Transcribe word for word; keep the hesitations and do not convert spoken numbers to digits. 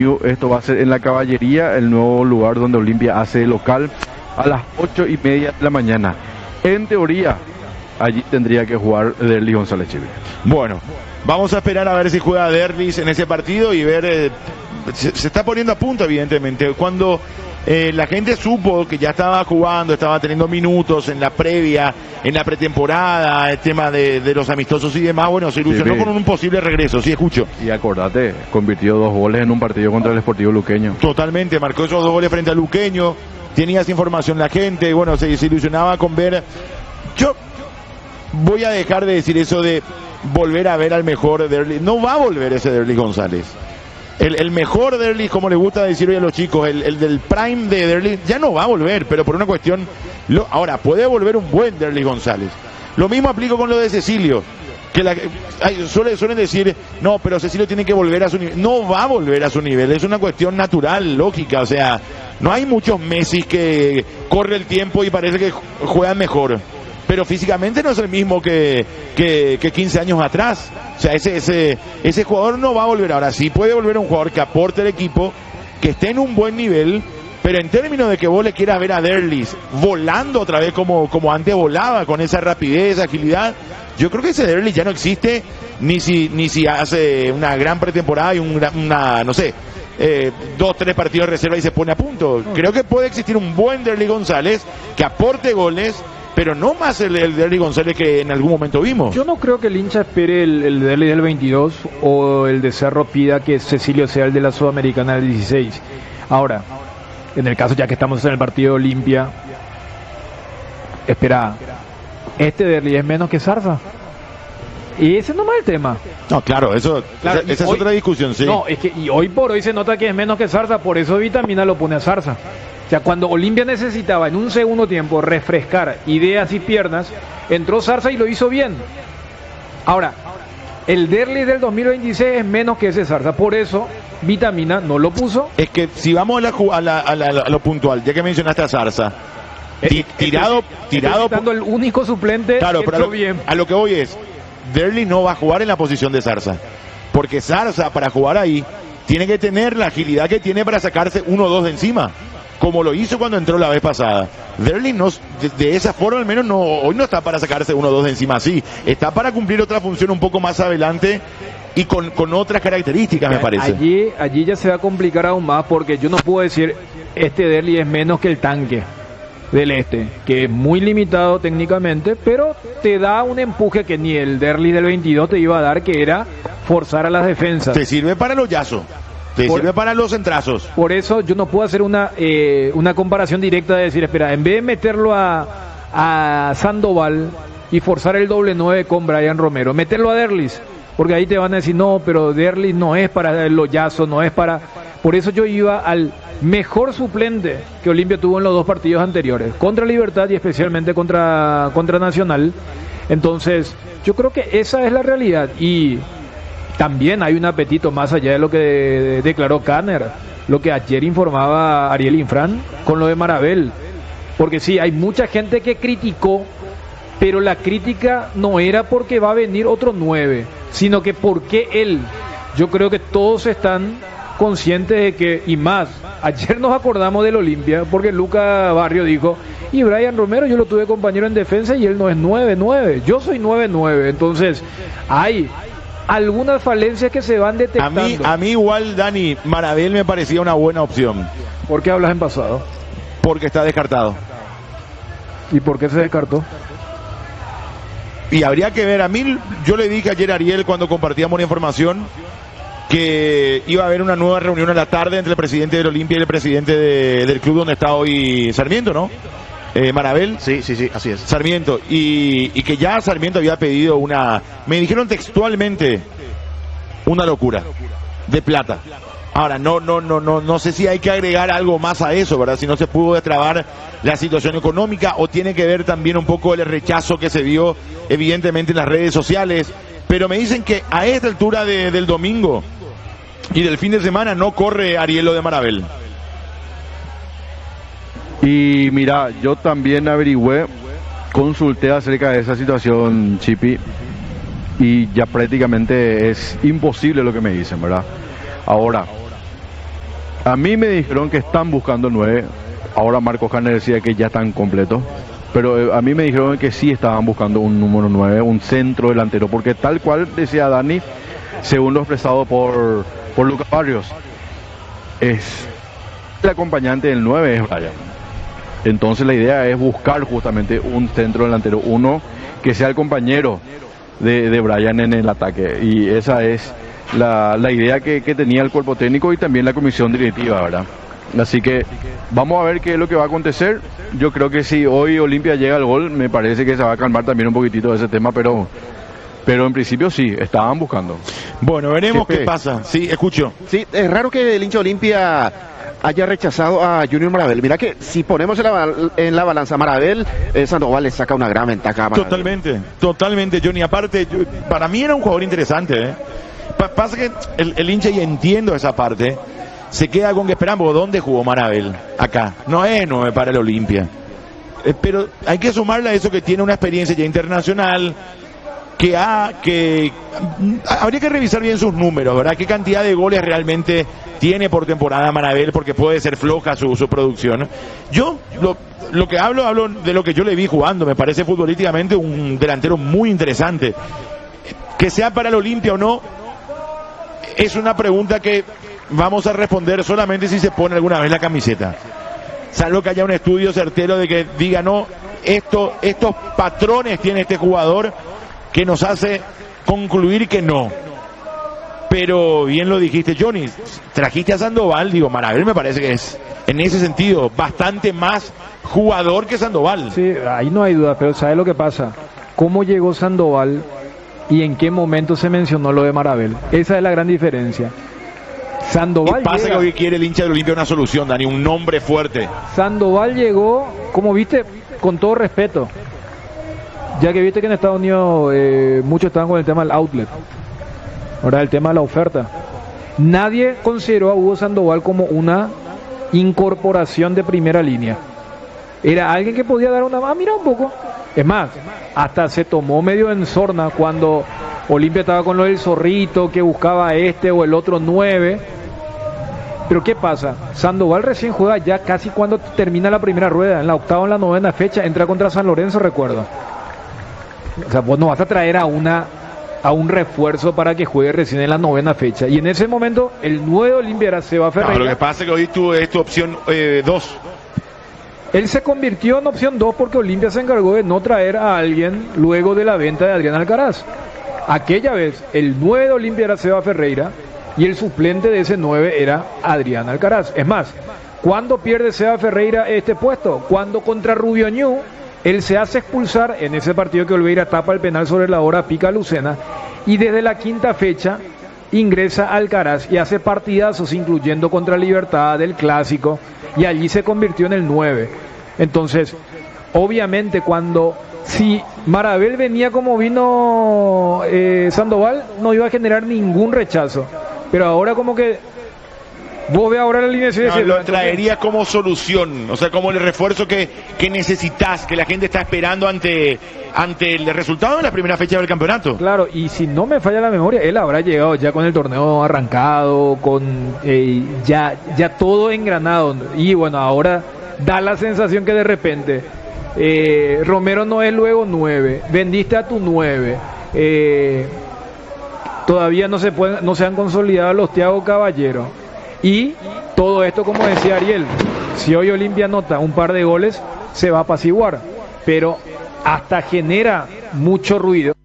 Esto va a ser en la Caballería, el nuevo lugar donde Olimpia hace local, a las ocho y media de la mañana. En teoría, allí tendría que jugar Derlis González Chivir. Bueno, vamos a esperar a ver si juega Derlis en ese partido y ver, eh, se, se está poniendo a punto evidentemente. Cuando eh, la gente supo que ya estaba jugando, estaba teniendo minutos en la previa, en la pretemporada, el tema de, de los amistosos y demás, bueno, se ilusionó sí, con un posible regreso, sí, escucho. Y acordate, convirtió dos goles en un partido contra el Sportivo Luqueño. Totalmente, marcó esos dos goles frente al Luqueño, tenía esa información la gente, bueno, se, se ilusionaba con ver. Yo voy a dejar de decir eso de volver a ver al mejor Derlis. No va a volver ese Derlis González. El, el mejor Derlis, como le gusta decir hoy a los chicos, el, el del prime de Derlis, ya no va a volver, pero por una cuestión... Lo, ahora, puede volver un buen Derlis González. Lo mismo aplico con lo de Cecilio. Que la, hay, suele, suelen decir, no, pero Cecilio tiene que volver a su nivel. No va a volver a su nivel, es una cuestión natural, lógica. O sea, no hay muchos Messi que corre el tiempo y parece que juegan mejor. Pero físicamente no es el mismo que, que, que quince años atrás. O sea, ese, ese, ese jugador no va a volver. Ahora sí puede volver un jugador que aporte al equipo, que esté en un buen nivel, pero en términos de que vos le quieras ver a Derlis volando otra vez como, como antes volaba, con esa rapidez, agilidad, yo creo que ese Derlis ya no existe, ni si, ni si hace una gran pretemporada y un, una, no sé, eh, dos, tres partidos de reserva y se pone a punto. Creo que puede existir un buen Derlis González que aporte goles, pero no más el, el Derlis González que en algún momento vimos. Yo no creo que el hincha espere el, el Derlis del veintidós o el de Cerro pida que Cecilio sea el de la Sudamericana del dieciséis. Ahora, en el caso ya que estamos en el partido de Olimpia, espera, ¿este Derlis es menos que Zarza? Y ese no es el tema. No, claro, eso, claro, esa, esa hoy, es otra discusión, sí. No, es que y hoy por hoy se nota que es menos que Zarza, por eso Vitamina lo pone a Zarza. O sea, cuando Olimpia necesitaba en un segundo tiempo refrescar ideas y piernas, entró Zarza y lo hizo bien. Ahora, el Derlis del dos mil veintiséis es menos que ese Zarza, por eso Vitamina no lo puso. Es que si vamos a, la, a, la, a, la, a lo puntual, ya que mencionaste a Zarza, ti, tirado, estoy, tirado estoy por... el único suplente claro, que pero a lo, bien. a lo que voy es, Derlis no va a jugar en la posición de Zarza, porque Zarza para jugar ahí tiene que tener la agilidad que tiene para sacarse uno o dos de encima, como lo hizo cuando entró la vez pasada. Derlis no, de, de esa forma al menos no, hoy no está para sacarse uno o dos de encima así, está para cumplir otra función un poco más adelante y con, con otras características, me parece. Allí, allí ya se va a complicar aún más, porque yo no puedo decir este Derlis es menos que el tanque del este, que es muy limitado técnicamente, pero te da un empuje que ni el Derlis del veintidós te iba a dar, que era forzar a las defensas. Te sirve para el hoyazo, te por, sirve para los entrazos. Por eso yo no puedo hacer una eh, una comparación directa de decir, espera, en vez de meterlo a, a Sandoval y forzar el doble nueve con Brian Romero, meterlo a Derlis, porque ahí te van a decir, no, pero Derlis no es para el hoyazo, no es para... Por eso yo iba al mejor suplente que Olimpia tuvo en los dos partidos anteriores, contra Libertad y especialmente contra, contra Nacional. Entonces, yo creo que esa es la realidad. Y también hay un apetito más allá de lo que declaró Kanner, lo que ayer informaba Ariel Infran con lo de Marabel. Porque sí, hay mucha gente que criticó, pero la crítica no era porque va a venir otro nueve, sino que porque él. Yo creo que todos están conscientes de que, y más, ayer nos acordamos del Olimpia, porque Luca Barrio dijo, y Brian Romero yo lo tuve compañero en defensa y él no es nueve nueve, yo soy nueve nueve, entonces hay algunas falencias que se van detectando. A mí, a mí igual, Dani, Marabel me parecía una buena opción. ¿Por qué hablas en pasado? Porque está descartado. ¿Y por qué se descartó? Y habría que ver, a mí, yo le dije ayer a Ariel cuando compartíamos la información que iba a haber una nueva reunión a la tarde entre el presidente del Olimpia y el presidente de, del club donde está hoy Sarmiento, ¿no? Eh, Marabel. Sí, sí, sí, así es. Sarmiento. Y, y que ya Sarmiento había pedido una, me dijeron textualmente, una locura de plata. Ahora, no, no, no, no, no sé si hay que agregar algo más a eso, ¿verdad? Si no se pudo destrabar la situación económica o tiene que ver también un poco el rechazo que se vio evidentemente en las redes sociales. Pero me dicen que a esta altura de, del domingo y del fin de semana no corre Arielo de Marabel. Y mira, yo también averigüé, consulté acerca de esa situación, Chipi, y ya prácticamente es imposible lo que me dicen, ¿verdad? Ahora, A mí me dijeron que están buscando nueve. Ahora Marco Hanner decía que ya están completos. Pero eh, a mí me dijeron que sí estaban buscando un número nueve, un centro delantero. Porque tal cual decía Dani, según lo expresado por, por Lucas Barrios, es el acompañante del nueve es Brian. Entonces la idea es buscar justamente un centro delantero, uno que sea el compañero de, de Brian en el ataque. Y esa es la, la idea que, que tenía el cuerpo técnico y también la comisión directiva, ¿verdad? Así que vamos a ver qué es lo que va a acontecer. Yo creo que si hoy Olimpia llega al gol, me parece que se va a calmar también un poquitito de ese tema, pero pero en principio sí, estaban buscando. Bueno, veremos Jefe. qué pasa. Sí, escucho. Sí, es raro que el hincha Olimpia haya rechazado a Junior Marabel. Mira que si ponemos en la, en la balanza Marabel, eh, Sandoval le saca una gran ventaja a Marabel. Totalmente, totalmente, Johnny. Aparte, yo- para mí era un jugador interesante, ¿eh? Pa- pasa que el, el hincha, y entiendo esa parte, se queda con que esperamos. ¿Dónde jugó Marabel? Acá. No es nueve para el Olimpia. Eh, pero hay que sumarle a eso que tiene una experiencia ya internacional, que ha, que mm, habría que revisar bien sus números, ¿verdad? ¿Qué cantidad de goles realmente tiene por temporada Marabel? Porque puede ser floja su, su producción. Yo, lo, lo que hablo, hablo de lo que yo le vi jugando. Me parece futbolísticamente un delantero muy interesante. Que sea para el Olimpia o no, es una pregunta que vamos a responder solamente si se pone alguna vez la camiseta. Salvo que haya un estudio certero de que diga, no, esto, estos patrones tiene este jugador que nos hace concluir que no. Pero bien lo dijiste, Johnny, trajiste a Sandoval, digo, Marabel me parece que es, en ese sentido, bastante más jugador que Sandoval. Sí, ahí no hay duda, pero ¿sabe lo que pasa? ¿Cómo llegó Sandoval y en qué momento se mencionó lo de Marabel? Esa es la gran diferencia. Y Sandoval pasa llega, que hoy quiere el hincha del Olimpia una solución, Dani, un nombre fuerte. Sandoval llegó, como viste, con todo respeto, ya que viste que en Estados Unidos eh, muchos estaban con el tema del outlet, ahora el tema de la oferta. Nadie consideró a Hugo Sandoval como una incorporación de primera línea. Era alguien que podía dar una... Ah, mira un poco. Es más, hasta se tomó medio en sorna cuando Olimpia estaba con lo del Zorrito, que buscaba este o el otro nueve. Pero ¿qué pasa? Sandoval recién juega ya casi cuando termina la primera rueda, en la octava o en la novena fecha, entra contra San Lorenzo, recuerdo. O sea, vos no vas a traer a una a un refuerzo para que juegue recién en la novena fecha. Y en ese momento, el nuevo Olimpia era Seba No, Ferreira. lo que pasa es que hoy tú es tu opción dos. Él se convirtió en opción dos porque Olimpia se encargó de no traer a alguien luego de la venta de Adrián Alcaraz. Aquella vez, el nueve de Olimpia era Seba Ferreira y el suplente de ese nueve era Adrián Alcaraz. Es más, ¿cuándo pierde Seba Ferreira este puesto? Cuando contra Rubio Ñu, él se hace expulsar en ese partido que Oliveira tapa el penal sobre la hora, pica a Lucena, y desde la quinta fecha ingresa Alcaraz y hace partidazos, incluyendo contra Libertad, del Clásico, y allí se convirtió en el nueve. Entonces, obviamente cuando, si Marabel venía como vino eh, Sandoval, no iba a generar ningún rechazo, pero ahora como que vos ve ahora la alineación y No, decís, lo entonces, traería como solución, o sea, como el refuerzo que, que necesitas, que la gente está esperando ante, ante el resultado de la primera fecha del campeonato. claro, y si no me falla la memoria, él habrá llegado ya con el torneo arrancado, con eh, ya, ya todo engranado. Y bueno, ahora da la sensación que de repente eh, Romero no es luego nueve, vendiste a tu nueve, eh, todavía no se pueden, no se han consolidado los Thiago Caballero. Y todo esto, como decía Ariel, si hoy Olimpia anota un par de goles, se va a apaciguar, pero hasta genera mucho ruido.